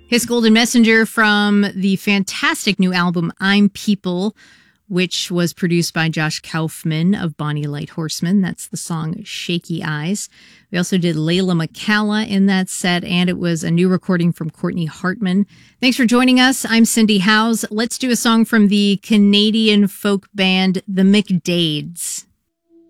His Golden Messenger from the fantastic new album, I'm People, which was produced by Josh Kaufman of Bonnie Light Horseman. That's the song Shaky Eyes. We also did Layla McCalla in that set, and it was a new recording from Courtney Hartman. Thanks for joining us. I'm Cindy Howes. Let's do a song from the Canadian folk band The McDades.